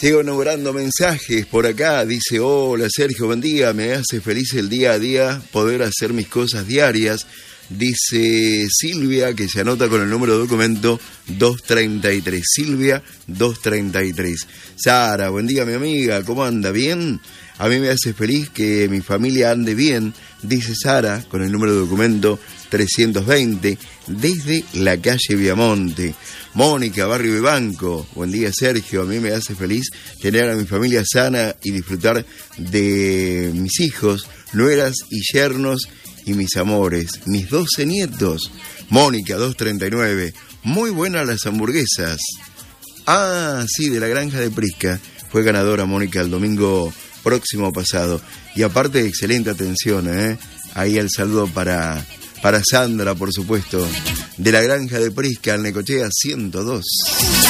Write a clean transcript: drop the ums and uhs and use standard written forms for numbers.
Sigo enumerando mensajes por acá. Dice: hola Sergio, buen día. Me hace feliz el día a día poder hacer mis cosas diarias. Dice Silvia, que se anota con el número de documento 233. Silvia 233. Sara, buen día mi amiga, ¿cómo anda? ¿Bien? A mí me hace feliz que mi familia ande bien, dice Sara, con el número de documento 320, desde la calle Viamonte. Mónica, Barrio Vivanco, buen día Sergio, a mí me hace feliz tener a mi familia sana y disfrutar de mis hijos, nueras y yernos y mis amores, mis 12 nietos. Mónica 239, muy buenas las hamburguesas. Ah, sí, de la granja de Prisca, fue ganadora Mónica el domingo próximo pasado. Y aparte, excelente atención, ahí el saludo para Sandra, por supuesto, de la granja de Prisca, en Necochea 102.